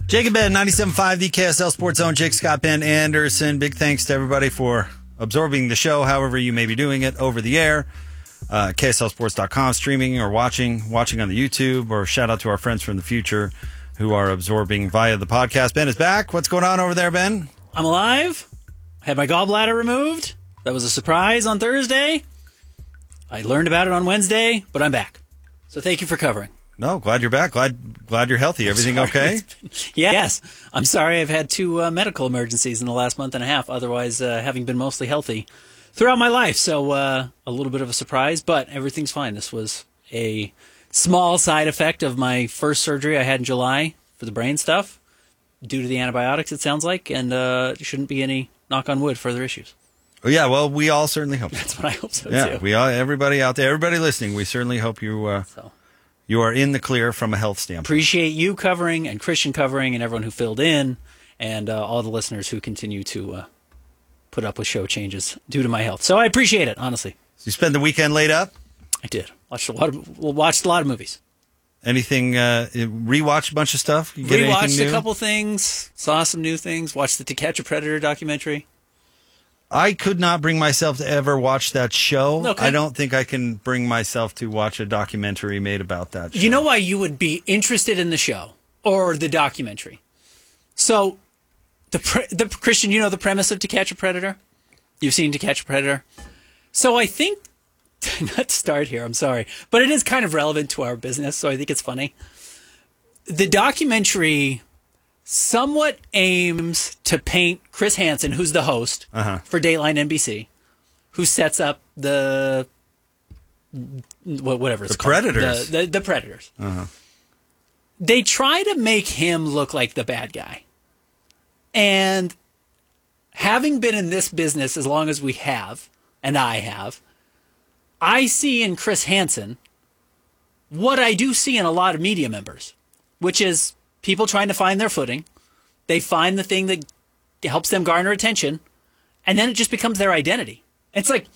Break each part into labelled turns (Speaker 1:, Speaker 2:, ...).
Speaker 1: Jake and Ben, 97.5, the KSL Sports Zone. Jake, Scott, Ben Anderson. Big thanks to everybody for absorbing the show, however you may be doing it over the air. KSLSports.com, streaming or watching on the YouTube, or shout out to our friends from the future who are absorbing via the podcast. Ben is back. What's going on over there, Ben?
Speaker 2: I'm alive. I had my gallbladder removed. That was a surprise on Thursday. I learned about it on Wednesday, but I'm back. So thank you for covering.
Speaker 1: No, glad you're back. Glad you're healthy. Everything okay?
Speaker 2: Yes. I'm sorry I've had two medical emergencies in the last month and a half, otherwise having been mostly healthy throughout my life. So a little bit of a surprise, but everything's fine. This was a small side effect of my first surgery I had in July for the brain stuff due to the antibiotics, it sounds like, and there shouldn't be any, knock on wood, further issues.
Speaker 1: Oh, yeah, well, we all certainly hope so.
Speaker 2: That's what I hope so,
Speaker 1: yeah,
Speaker 2: too.
Speaker 1: Everybody out there, everybody listening, we certainly hope you you are in the clear from a health standpoint.
Speaker 2: Appreciate you covering and Christian covering and everyone who filled in and all the listeners who continue to put up with show changes due to my health. So I appreciate it, honestly.
Speaker 1: So you spend the weekend laid up?
Speaker 2: I did. Watched a lot of movies.
Speaker 1: Anything, rewatched a bunch of stuff? You
Speaker 2: Rewatched a couple things, saw some new things, watched the To Catch a Predator documentary.
Speaker 1: I could not bring myself to ever watch that show.
Speaker 2: Okay.
Speaker 1: I don't think I can bring myself to watch a documentary made about that show.
Speaker 2: You know why you would be interested in the show or the documentary? So, the Christian, you know the premise of To Catch a Predator? You've seen To Catch a Predator? So I think, not to start here, I'm sorry, but it is kind of relevant to our business, so I think it's funny. The documentary somewhat aims to paint Chris Hansen, who's the host for Dateline NBC, who sets up the whatever it's called.
Speaker 1: Predators.
Speaker 2: The Predators. They try to make him look like the bad guy. And having been in this business as long as we have, and I have, I see in Chris Hansen what I do see in a lot of media members, which is people trying to find their footing. They find the thing that helps them garner attention, and then it just becomes their identity. It's like,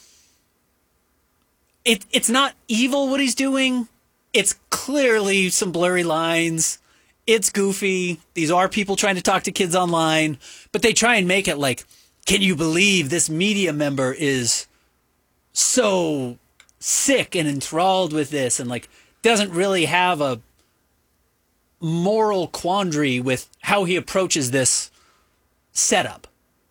Speaker 2: it's not evil what he's doing. It's clearly some blurry lines. It's goofy. These are people trying to talk to kids online, but they try and make it like, can you believe this media member is so sick and enthralled with this and like doesn't really have a moral quandary with how he approaches this setup.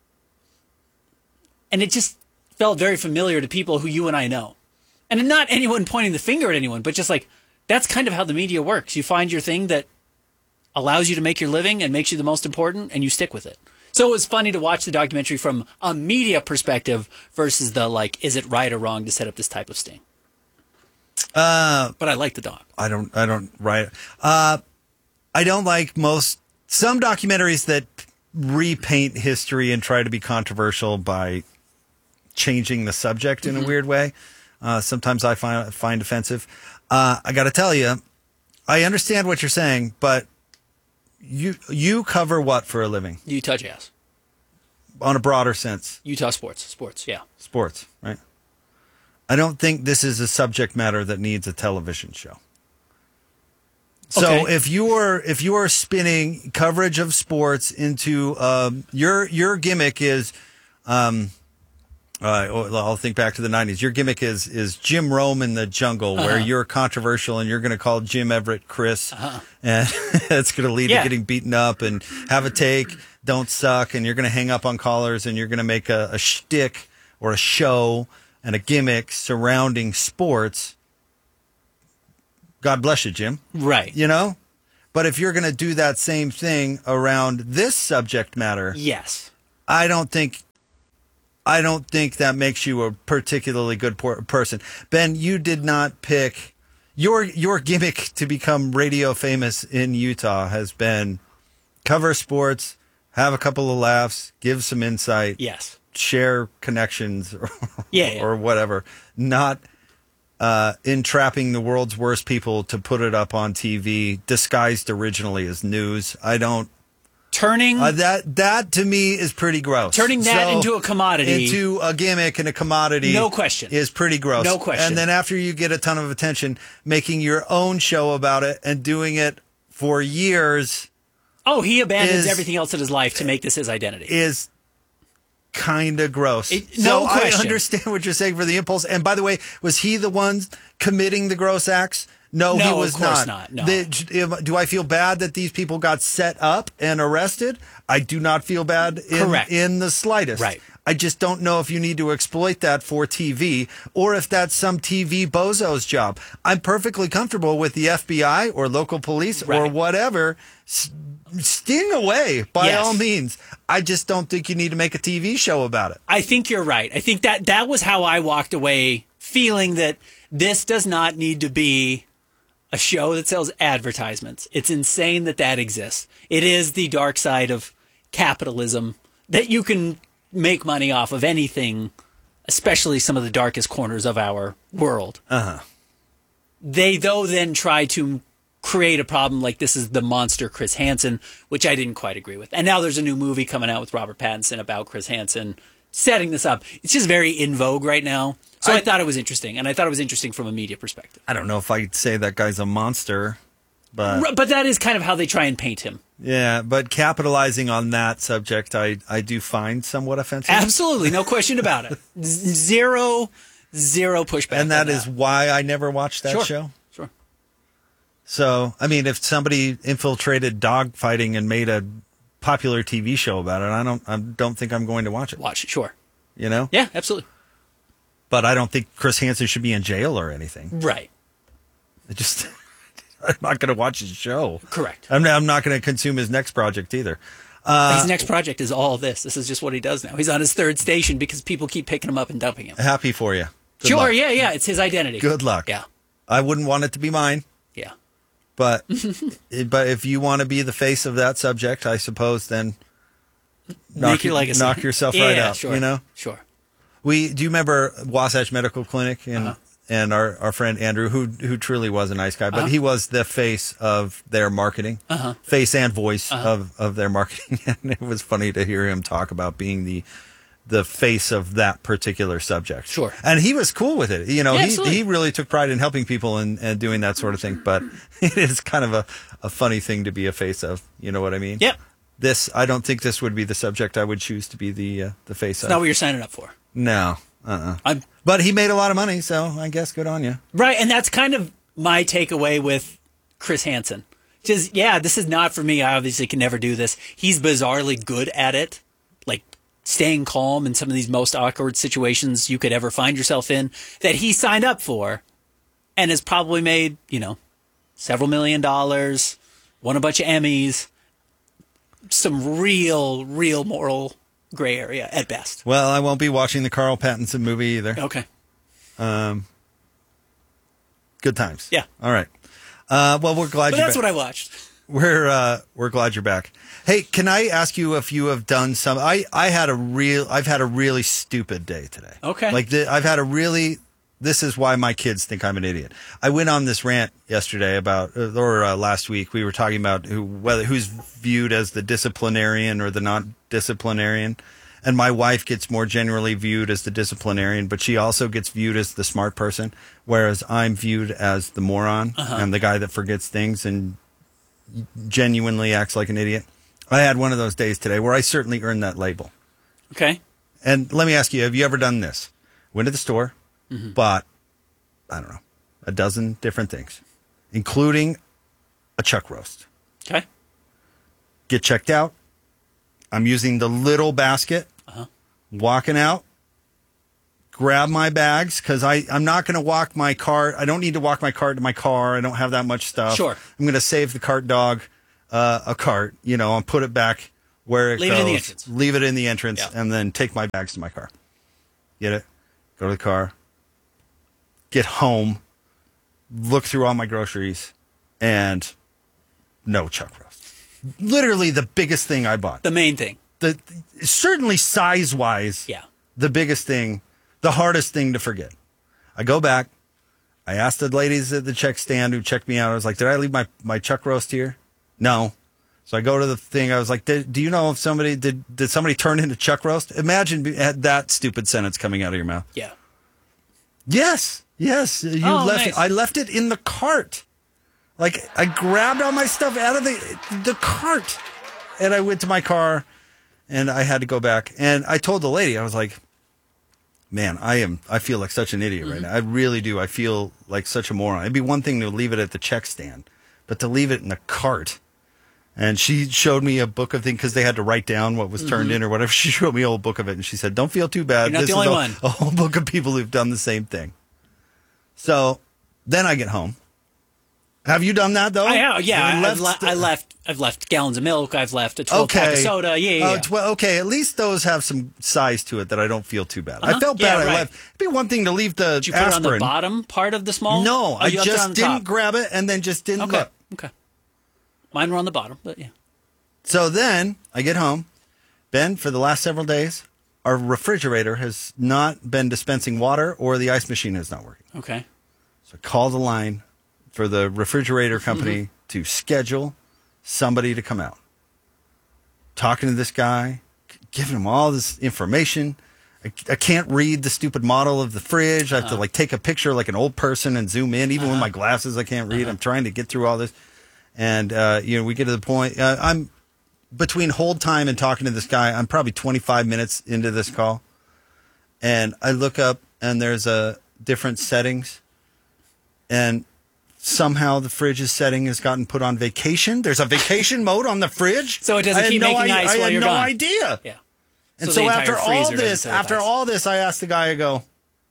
Speaker 2: And it just felt very familiar to people who you and I know. And not anyone pointing the finger at anyone, but just like, that's kind of how the media works. You find your thing that allows you to make your living and makes you the most important, and you stick with it. So it was funny to watch the documentary from a media perspective versus the, like, is it right or wrong to set up this type of sting? But I like the doc.
Speaker 1: I don't like some documentaries that repaint history and try to be controversial by changing the subject in a weird way. Sometimes I find offensive. I got to tell you, I understand what you're saying, but you cover what for a living?
Speaker 2: Utah Jazz.
Speaker 1: On a broader sense.
Speaker 2: Utah sports, yeah.
Speaker 1: Sports, right? I don't think this is a subject matter that needs a television show. So if you are spinning coverage of sports into your gimmick is I'll think back to the 90s. Your gimmick is Jim Rome in the jungle, where you're controversial and you're going to call Jim Everett Chris, and it's going to lead to getting beaten up and have a take, don't suck, and you're going to hang up on callers and you're going to make a shtick or a show and a gimmick surrounding sports. God bless you, Jim.
Speaker 2: Right.
Speaker 1: You know? But if you're going to do that same thing around this subject matter,
Speaker 2: yes,
Speaker 1: I don't think that makes you a particularly good person. Ben, you did not pick your gimmick to become radio famous in Utah has been cover sports, have a couple of laughs, give some insight.
Speaker 2: Yes.
Speaker 1: Share connections or,
Speaker 2: yeah.
Speaker 1: or whatever. Not entrapping the world's worst people to put it up on TV, disguised originally as news. I don't.
Speaker 2: Turning
Speaker 1: that to me is pretty gross.
Speaker 2: Turning that into a commodity,
Speaker 1: into a gimmick and a commodity,
Speaker 2: no question,
Speaker 1: is pretty gross.
Speaker 2: No question.
Speaker 1: And then after you get a ton of attention, making your own show about it and doing it for years,
Speaker 2: Oh, he abandons everything else in his life to make this his identity.
Speaker 1: Is kind of gross.
Speaker 2: No question.
Speaker 1: I understand what you're saying for the impulse. And by the way, was he the one committing the gross acts? No, he was
Speaker 2: of course not. No.
Speaker 1: Do I feel bad that these people got set up and arrested? I do not feel bad in the slightest.
Speaker 2: Right.
Speaker 1: I just don't know if you need to exploit that for TV or if that's some TV bozo's job. I'm perfectly comfortable with the FBI or local police or whatever. Sting away by all means. I just don't think you need to make a TV show about it.
Speaker 2: I think you're right. I think that was how I walked away, feeling that this does not need to be a show that sells advertisements. It's insane that exists. It is the dark side of capitalism, that you can make money off of anything, especially some of the darkest corners of our world. They, though, then try to create a problem like this is the monster Chris Hansen, which I didn't quite agree with. And now there's a new movie coming out with Robert Pattinson about Chris Hansen setting this up. It's just very in vogue right now. So I thought it was interesting, and I thought it was interesting from a media perspective.
Speaker 1: I don't know if I'd say that guy's a monster, but
Speaker 2: that is kind of how they try and paint him.
Speaker 1: Yeah, but capitalizing on that subject, I do find somewhat offensive.
Speaker 2: Absolutely, no question about it. Zero pushback.
Speaker 1: And that is why I never watched that show.
Speaker 2: Sure.
Speaker 1: So, I mean, if somebody infiltrated dogfighting and made a popular TV show about it, I don't think I'm going to watch it.
Speaker 2: Watch it, sure.
Speaker 1: You know?
Speaker 2: Yeah, absolutely.
Speaker 1: But I don't think Chris Hansen should be in jail or anything.
Speaker 2: Right.
Speaker 1: I'm not going to watch his show.
Speaker 2: Correct.
Speaker 1: I'm not going to consume his next project either.
Speaker 2: His next project is all this. This is just what he does now. He's on his third station because people keep picking him up and dumping him.
Speaker 1: Happy for you.
Speaker 2: Good luck. Yeah. It's his identity.
Speaker 1: Good luck.
Speaker 2: Yeah.
Speaker 1: I wouldn't want it to be mine.
Speaker 2: Yeah.
Speaker 1: But if you want to be the face of that subject, I suppose, then
Speaker 2: make your legacy.
Speaker 1: Knock yourself right out.
Speaker 2: Sure.
Speaker 1: You know?
Speaker 2: Sure.
Speaker 1: Do you remember Wasatch Medical Clinic and our friend Andrew, who truly was a nice guy, but he was the face of their marketing, face and voice of their marketing. And it was funny to hear him talk about being the face of that particular subject.
Speaker 2: Sure.
Speaker 1: And he was cool with it. You know,
Speaker 2: Yeah,
Speaker 1: he really took pride in helping people and doing that sort of thing. But it is kind of a funny thing to be a face of. You know what I mean?
Speaker 2: Yep.
Speaker 1: I don't think this would be the subject I would choose to be the face of.
Speaker 2: Not what you're signing up for.
Speaker 1: No. But he made a lot of money, so I guess good on you.
Speaker 2: Right, and that's kind of my takeaway with Chris Hansen. Just, this is not for me. I obviously can never do this. He's bizarrely good at it, like staying calm in some of these most awkward situations you could ever find yourself in that he signed up for and has probably made, several $1 million, won a bunch of Emmys, some real moral gray area at best.
Speaker 1: Well, I won't be watching the Carl Pattinson movie either.
Speaker 2: Okay.
Speaker 1: Good times.
Speaker 2: Yeah.
Speaker 1: All right. Well, we're glad.
Speaker 2: But that's what I watched.
Speaker 1: We're glad you're back. Hey, can I ask you if you have done some? I've had a really stupid day today.
Speaker 2: Okay.
Speaker 1: This is why my kids think I'm an idiot. I went on this rant yesterday about, or last week, we were talking about who's viewed as the disciplinarian or the non-disciplinarian. And my wife gets more generally viewed as the disciplinarian, but she also gets viewed as the smart person, whereas I'm viewed as the moron and the guy that forgets things and genuinely acts like an idiot. I had one of those days today where I certainly earned that label.
Speaker 2: Okay.
Speaker 1: And let me ask you, have you ever done this? Went to the store, bought, I don't know, a dozen different things, including a chuck roast.
Speaker 2: Okay.
Speaker 1: Get checked out. I'm using the little basket, walking out, grab my bags, because I'm not going to walk my cart. I don't need to walk my cart to my car. I don't have that much stuff.
Speaker 2: Sure.
Speaker 1: I'm going to save the cart dog a cart, and put it back where it
Speaker 2: Leave
Speaker 1: goes.
Speaker 2: It in the entrance.
Speaker 1: Leave it in the entrance, and then take my bags to my car. Get it? Go to the car. Get home. Look through all my groceries, and no chuck roast. Literally the biggest thing I bought.
Speaker 2: The main thing.
Speaker 1: Certainly size-wise, the biggest thing, the hardest thing to forget. I go back. I asked the ladies at the check stand who checked me out. I was like, did I leave my chuck roast here? No. So I go to the thing. I was like, do you know if somebody, did somebody turn into chuck roast? Imagine that stupid sentence coming out of your mouth.
Speaker 2: Yeah.
Speaker 1: Yes.
Speaker 2: Nice.
Speaker 1: I left it in the cart. Like, I grabbed all my stuff out of the cart. And I went to my car and I had to go back. And I told the lady, I was like, man, I feel like such an idiot right now. I really do. I feel like such a moron. It'd be one thing to leave it at the check stand, but to leave it in the cart. And she showed me a book of things because they had to write down what was turned in or whatever. She showed me a whole book of it, and she said, "Don't feel too bad.
Speaker 2: You're not
Speaker 1: this
Speaker 2: the only
Speaker 1: is
Speaker 2: one."
Speaker 1: A whole book of people who've done the same thing." So then I get home. Have you done that though?
Speaker 2: I have, yeah.
Speaker 1: Left
Speaker 2: I've left gallons of milk. I've left a 12-pack of soda. Yeah.
Speaker 1: Okay, at least those have some size to it that I don't feel too bad. I felt bad.
Speaker 2: Yeah,
Speaker 1: I left. It'd be one thing to leave the
Speaker 2: Did you put
Speaker 1: aspirin.
Speaker 2: it on the bottom part of the small?
Speaker 1: No, I
Speaker 2: you left it
Speaker 1: just
Speaker 2: on the
Speaker 1: didn't
Speaker 2: top?
Speaker 1: grab it and then just didn't look.
Speaker 2: Okay. Mine were on the bottom, but yeah.
Speaker 1: So then I get home. Ben, for the last several days, our refrigerator has not been dispensing water or the ice machine is not working.
Speaker 2: Okay.
Speaker 1: So I call the line for the refrigerator company to schedule somebody to come out. Talking to this guy, giving him all this information. I can't read the stupid model of the fridge. I have to take a picture like an old person and zoom in. Even with my glasses, I can't read. I'm trying to get through all this. And, we get to the point. I'm between hold time and talking to this guy. I'm probably 25 minutes into this call. And I look up and there's different settings. And somehow the fridge's setting has gotten put on vacation. There's a vacation mode on the fridge.
Speaker 2: So it doesn't keep making ice while you're gone.
Speaker 1: I had no idea.
Speaker 2: Yeah.
Speaker 1: And so after all this, I asked the guy, I go,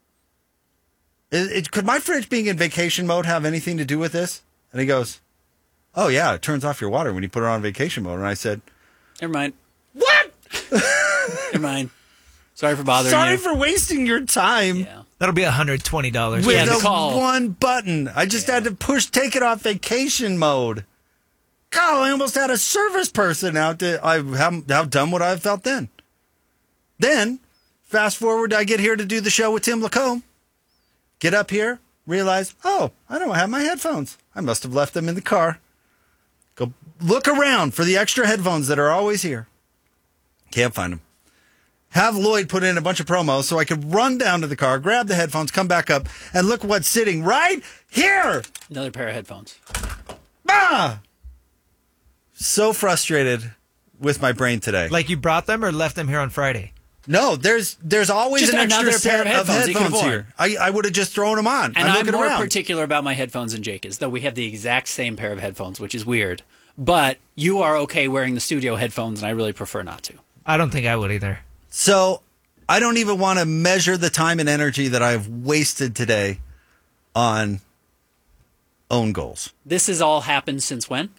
Speaker 1: could my fridge being in vacation mode have anything to do with this? And he goes, oh, yeah, it turns off your water when you put it on vacation mode. And I said,
Speaker 2: never mind.
Speaker 1: What?
Speaker 2: Never mind. Sorry for bothering you.
Speaker 1: Sorry for wasting your time.
Speaker 2: Yeah.
Speaker 3: That'll be $120.
Speaker 1: With one button. I just had to take it off vacation mode. God, I almost had a service person out to. How dumb would I have felt then? Then, fast forward, I get here to do the show with Tim Lacombe. Get up here, realize, I don't have my headphones. I must have left them in the car. Go look around for the extra headphones that are always here. Can't find them. Have Lloyd put in a bunch of promos so I could run down to the car, grab the headphones, come back up, and look what's sitting right here.
Speaker 2: Another pair of headphones.
Speaker 1: Ah! So frustrated with my brain today.
Speaker 3: Like you brought them or left them here on Friday?
Speaker 1: No, there's always
Speaker 2: just
Speaker 1: an extra set
Speaker 2: pair of
Speaker 1: headphones here. I would have just thrown them on.
Speaker 2: And I'm more particular about my headphones than Jake is, though we have the exact same pair of headphones, which is weird. But you are okay wearing the studio headphones, and I really prefer not to.
Speaker 3: I don't think I would either.
Speaker 1: So I don't even want to measure the time and energy that I've wasted today on own goals.
Speaker 2: This has all happened since when?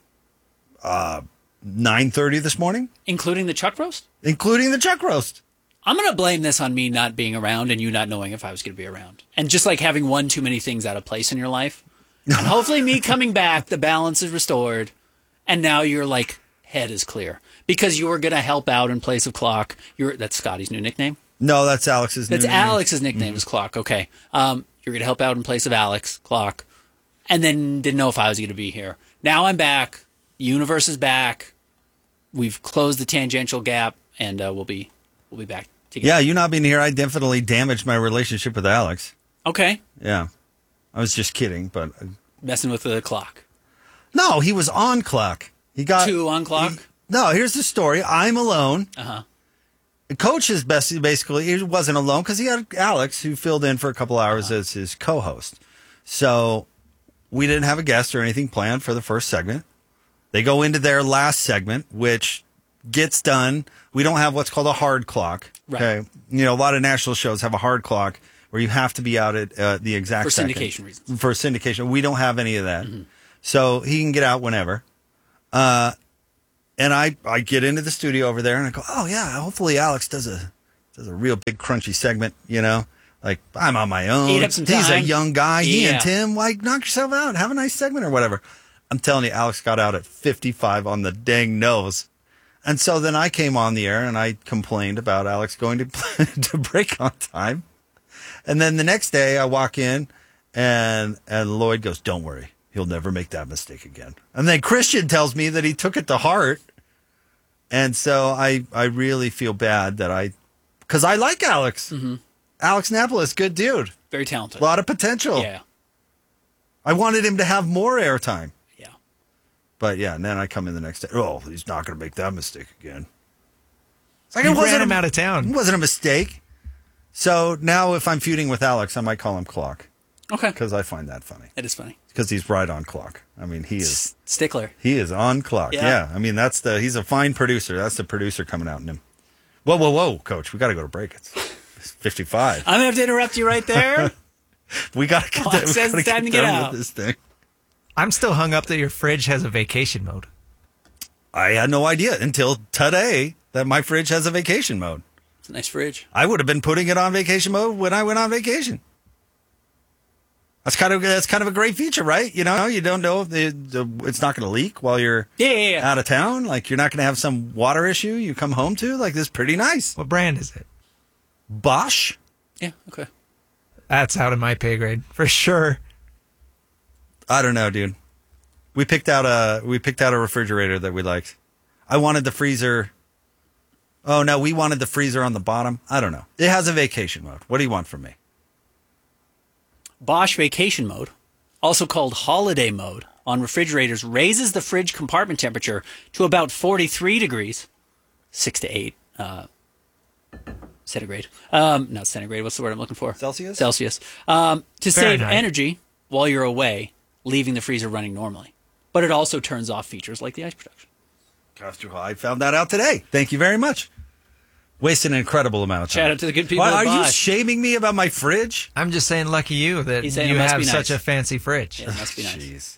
Speaker 1: 9:30 this morning.
Speaker 2: Including the chuck roast?
Speaker 1: Including the chuck roast.
Speaker 2: I'm going to blame this on me not being around and you not knowing if I was going to be around. And just like having one too many things out of place in your life. And hopefully me coming back, the balance is restored. And now you're like, head is clear. Because you were going to help out in place of Clock. That's Scotty's new nickname?
Speaker 1: No, that's Alex's new nickname.
Speaker 2: That's Alex's nickname is Clock. Okay. You're going to help out in place of Alex, Clock. And then didn't know if I was going to be here. Now I'm back. The universe is back. We've closed the tangential gap. And we'll be back together.
Speaker 1: Yeah, you not being here, I definitely damaged my relationship with Alex.
Speaker 2: Okay.
Speaker 1: Yeah. I was just kidding, but...
Speaker 2: Messing with the Clock.
Speaker 1: No, he was on Clock. He got...
Speaker 2: 2 on Clock?
Speaker 1: No, here's the story. I'm alone.
Speaker 2: Uh-huh.
Speaker 1: The coach is basically, he wasn't alone because he had Alex who filled in for a couple hours as his co-host. So we didn't have a guest or anything planned for the first segment. They go into their last segment, which gets done. We don't have what's called a hard clock.
Speaker 2: Right.
Speaker 1: Okay. A lot of national shows have a hard clock where you have to be out at the exact
Speaker 2: for
Speaker 1: second.
Speaker 2: syndication reasons.
Speaker 1: For syndication. We don't have any of that. Mm-hmm. So he can get out whenever. And I get into the studio over there and I go, oh yeah, hopefully Alex does a real big crunchy segment, like I'm on my own.
Speaker 2: Eat up some time.
Speaker 1: He's a young guy.
Speaker 2: Yeah.
Speaker 1: He and Tim, knock yourself out. Have a nice segment or whatever. I'm telling you, Alex got out at 55 on the dang nose. And so then I came on the air and I complained about Alex going to break on time. And then the next day I walk in and Lloyd goes, don't worry. He'll never make that mistake again. And then Christian tells me that he took it to heart. And so I really feel bad that because I like Alex. Mm-hmm. Alex Napolis, good dude.
Speaker 2: Very talented.
Speaker 1: A lot of potential.
Speaker 2: Yeah.
Speaker 1: I wanted him to have more airtime.
Speaker 2: Yeah.
Speaker 1: But yeah, and then I come in the next day. Oh, he's not going to make that mistake again. It's like
Speaker 3: You ran him out of town.
Speaker 1: It wasn't a mistake. So now if I'm feuding with Alex, I might call him Clock.
Speaker 2: Okay.
Speaker 1: Because I find that funny.
Speaker 2: It is funny.
Speaker 1: Because he's right on clock. I mean, he is.
Speaker 2: Stickler.
Speaker 1: He is on clock. Yeah. I mean, he's a fine producer. That's the producer coming out in him. Whoa, Coach. We got to go to break. It's 55.
Speaker 2: I'm going to have to interrupt you right there.
Speaker 1: We got to
Speaker 2: Clock says it's time to get out.
Speaker 1: with this thing.
Speaker 3: I'm still hung up that your fridge has a vacation mode.
Speaker 1: I had no idea until today that my fridge has a vacation mode.
Speaker 2: It's a nice fridge.
Speaker 1: I would have been putting it on vacation mode when I went on vacation. That's kind of a great feature, right? You know, you don't know if it's not going to leak while you're out of town. Like, you're not going to have some water issue you come home to. Like, this is pretty nice.
Speaker 3: What brand is it?
Speaker 1: Bosch?
Speaker 2: Yeah, okay.
Speaker 3: That's out of my pay grade for sure.
Speaker 1: I don't know, dude. We picked out a refrigerator that we liked. I wanted the freezer. Oh no, we wanted the freezer on the bottom. I don't know. It has a vacation mode. What do you want from me?
Speaker 2: Bosch Vacation Mode, also called Holiday Mode, on refrigerators raises the fridge compartment temperature to about 43 degrees, 6 to 8 centigrade. Not centigrade. What's the word I'm looking for?
Speaker 1: Celsius?
Speaker 2: Celsius. To save
Speaker 3: Fahrenheit.
Speaker 2: energy while you're away, leaving the freezer running normally. But it also turns off features like the ice protection.
Speaker 1: I found that out today. Thank you very much. Wasted an incredible amount of time.
Speaker 2: Shout out to the good people
Speaker 1: Why,
Speaker 2: at
Speaker 1: are you
Speaker 2: Bosch.
Speaker 1: shaming me about my fridge?
Speaker 3: I'm just saying, lucky you that
Speaker 2: He's saying it
Speaker 3: you
Speaker 2: must
Speaker 3: have
Speaker 2: be nice.
Speaker 3: such a fancy fridge.
Speaker 2: Yeah, it must be nice.
Speaker 1: Jeez.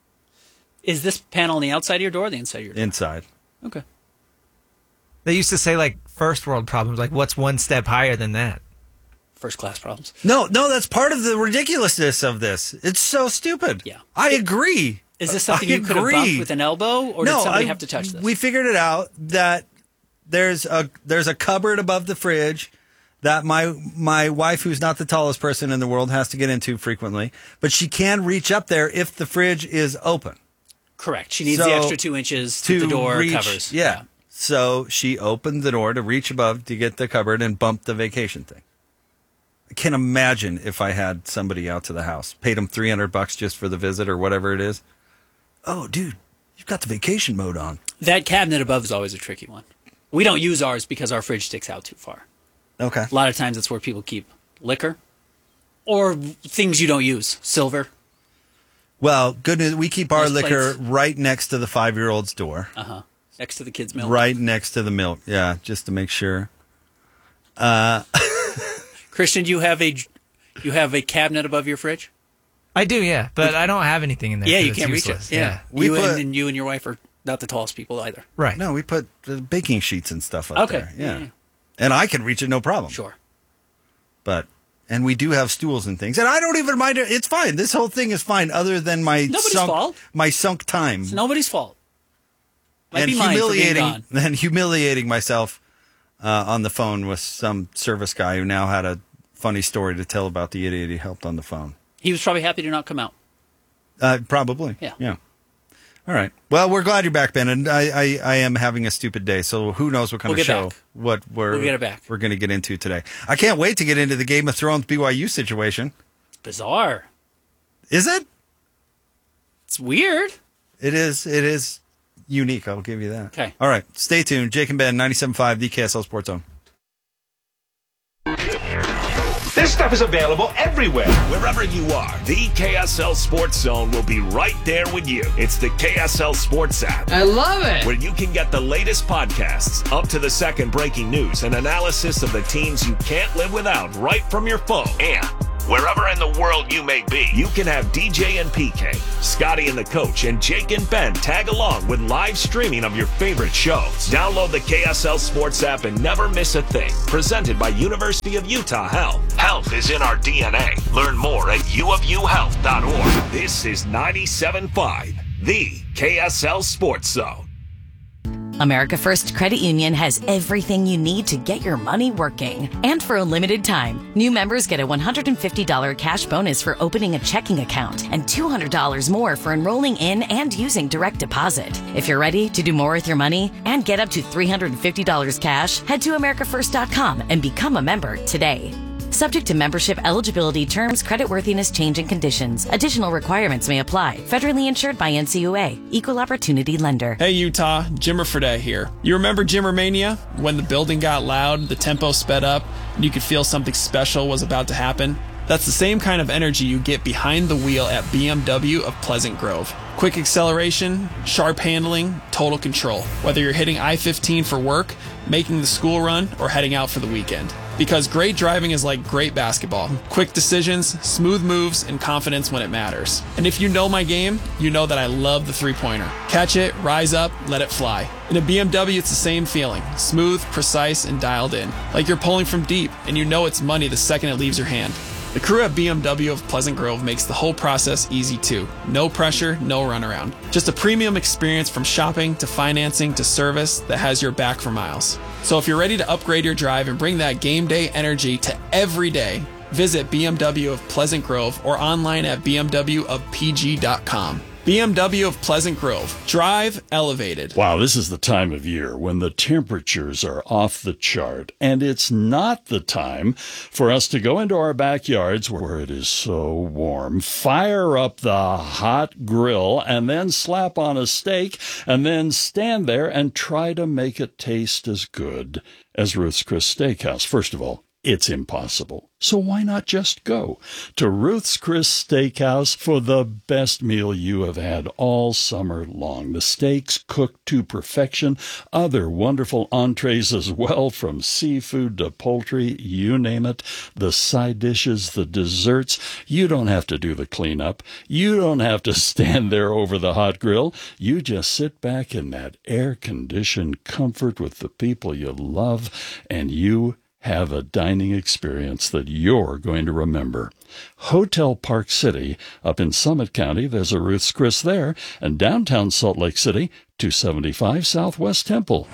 Speaker 2: Is this panel on the outside of your door or the inside of your door?
Speaker 1: Inside.
Speaker 2: Okay.
Speaker 3: They used to say, like, first world problems. Like, what's one step higher than that?
Speaker 2: First class problems.
Speaker 1: No, that's part of the ridiculousness of this. It's so stupid.
Speaker 2: Yeah.
Speaker 1: I agree.
Speaker 2: Is this something
Speaker 1: I
Speaker 2: you could have
Speaker 1: agree.
Speaker 2: bumped with an elbow, or did somebody have to touch this?
Speaker 1: We figured it out that there's a cupboard above the fridge that my wife, who's not the tallest person in the world, has to get into frequently, but she can reach up there if the fridge is open.
Speaker 2: Correct. She needs
Speaker 1: So,
Speaker 2: the extra 2 inches that the door
Speaker 1: reach,
Speaker 2: covers.
Speaker 1: Yeah. So she opened the door to reach above to get the cupboard and bump the vacation thing. I can't imagine if I had somebody out to the house, paid them $300 just for the visit or whatever it is. Oh, dude, you've got the vacation mode on.
Speaker 2: That cabinet above is always a tricky one. We don't use ours because our fridge sticks out too far.
Speaker 1: Okay.
Speaker 2: A lot of times it's where people keep liquor or things you don't use. Silver.
Speaker 1: Well, good news. We keep our
Speaker 2: Nice
Speaker 1: liquor
Speaker 2: plates.
Speaker 1: right next to the 5-year-old's door.
Speaker 2: Next to the kids' milk.
Speaker 1: Right next to the milk. Yeah, just to make sure.
Speaker 2: Christian, do you have a cabinet above your fridge?
Speaker 3: I do, yeah. But I don't have anything in there.
Speaker 2: Yeah,
Speaker 3: 'cause
Speaker 2: you
Speaker 3: it's
Speaker 2: can't
Speaker 3: useless.
Speaker 2: reach it. Yeah.
Speaker 1: We put-
Speaker 2: And you and your wife are not the tallest people either.
Speaker 3: Right.
Speaker 1: No, we put baking sheets and stuff up
Speaker 2: Okay.
Speaker 1: there. Yeah. And I can reach it no problem.
Speaker 2: Sure.
Speaker 1: And we do have stools and things. And I don't even mind it. It's fine. This whole thing is fine other than my
Speaker 2: Nobody's fault.
Speaker 1: my sunk time.
Speaker 2: It's nobody's fault. Might
Speaker 1: and
Speaker 2: be mine for being gone.
Speaker 1: humiliating myself on the phone with some service guy who now had a funny story to tell about the idiot he helped on the phone.
Speaker 2: He was probably happy to not come out.
Speaker 1: Probably.
Speaker 2: Yeah.
Speaker 1: All right. Well, we're glad you're back, Ben, and I am having a stupid day, so who knows what kind
Speaker 2: We'll
Speaker 1: of
Speaker 2: get
Speaker 1: show
Speaker 2: back.
Speaker 1: we'll
Speaker 2: get it back.
Speaker 1: we're going to get into today. I can't wait to get into the Game of Thrones BYU situation.
Speaker 2: Bizarre.
Speaker 1: Is it?
Speaker 2: It's weird.
Speaker 1: It is unique. I'll give you that.
Speaker 2: Okay.
Speaker 1: All right. Stay tuned. Jake and Ben, 97.5, the KSL Sports Zone.
Speaker 4: This stuff is available everywhere.
Speaker 5: Wherever you are, the KSL Sports Zone will be right there with you. It's the KSL Sports app,
Speaker 6: I love it.
Speaker 5: where you can get the latest podcasts, up to the second breaking news, and analysis of the teams you can't live without right from your phone. And wherever in the world you may be, you can have DJ and PK, Scotty and the Coach, and Jake and Ben tag along with live streaming of your favorite shows. Download the KSL Sports app and never miss a thing. Presented by University of Utah Health. Health is in our DNA. Learn more at uofuhealth.org. This is 97.5, the KSL Sports Zone.
Speaker 7: America First Credit Union has everything you need to get your money working. And for a limited time, new members get a $150 cash bonus for opening a checking account and $200 more for enrolling in and using direct deposit. If you're ready to do more with your money and get up to $350 cash, head to americafirst.com and become a member today. Subject to membership, eligibility, terms, creditworthiness, change, and conditions. Additional requirements may apply. Federally insured by NCUA. Equal Opportunity Lender.
Speaker 6: Hey Utah, Jimmer Fredette here. You remember Jimmermania? When the building got loud, the tempo sped up, and you could feel something special was about to happen? That's the same kind of energy you get behind the wheel at BMW of Pleasant Grove. Quick acceleration, sharp handling, total control. Whether you're hitting I-15 for work, making the school run, or heading out for the weekend. Because great driving is like great basketball. Quick decisions, smooth moves, and confidence when it matters. And if you know my game, you know that I love the three-pointer. Catch it, rise up, let it fly. In a BMW, it's the same feeling. Smooth, precise, and dialed in. Like you're pulling from deep, and you know it's money the second it leaves your hand. The crew at BMW of Pleasant Grove makes the whole process easy too. No pressure, no runaround. Just a premium experience from shopping to financing to service that has your back for miles. So if you're ready to upgrade your drive and bring that game day energy to every day, visit BMW of Pleasant Grove or online at bmwofpg.com. BMW of Pleasant Grove. Drive elevated.
Speaker 8: Wow, this is the time of year when the temperatures are off the chart, and it's not the time for us to go into our backyards where it is so warm, fire up the hot grill, and then slap on a steak, and then stand there and try to make it taste as good as Ruth's Chris Steakhouse. First of all, it's impossible. So why not just go to Ruth's Chris Steakhouse for the best meal you have had all summer long? The steaks cooked to perfection, other wonderful entrees as well, from seafood to poultry, you name it, the side dishes, the desserts. You don't have to do the cleanup. You don't have to stand there over the hot grill. You just sit back in that air-conditioned comfort with the people you love, and you have a dining experience that you're going to remember. Hotel Park City up in Summit County, there's a Ruth's Chris there, and downtown Salt Lake City, 275 Southwest Temple.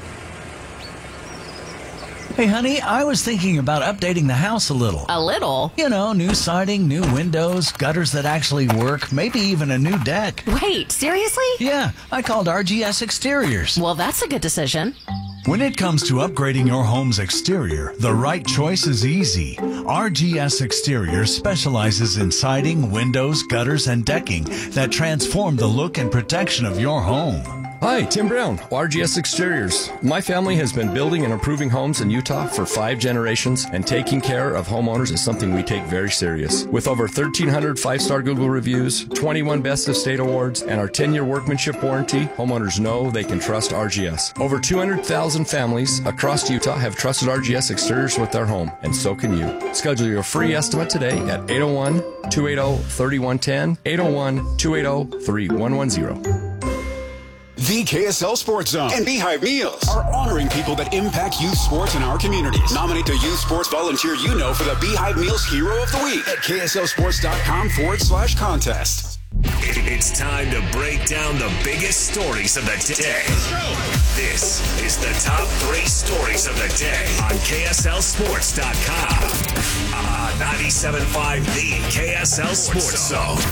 Speaker 9: Hey, honey, I was thinking about updating the house a little.
Speaker 10: A little?
Speaker 9: You know, new siding, new windows, gutters that actually work, maybe even a new deck.
Speaker 10: Wait, seriously?
Speaker 9: Yeah, I called RGS Exteriors.
Speaker 10: Well, that's a good decision.
Speaker 11: When it comes to upgrading your home's exterior, the right choice is easy. RGS Exteriors specializes in siding, windows, gutters, and decking that transform the look and protection of your home.
Speaker 12: Hi, Tim Brown, RGS Exteriors. My family has been building and improving homes in Utah for 5 generations, and taking care of homeowners is something we take very serious. With over 1,300 5-star Google reviews, 21 Best of State awards, and our 10-year workmanship warranty, homeowners know they can trust RGS. Over 200,000 families across Utah have trusted RGS Exteriors with their home, and so can you. Schedule your free estimate today at 801-280-3110, 801-280-3110.
Speaker 13: The KSL Sports Zone and Beehive Meals are honoring people that impact youth sports in our communities. Nominate the youth sports volunteer you know for the Beehive Meals Hero of the Week at KSLSports.com/contest.
Speaker 5: It's time to break down the biggest stories of the day. This is the top 3 stories of the day on KSLSports.com. 97.5 The KSL Sports Zone.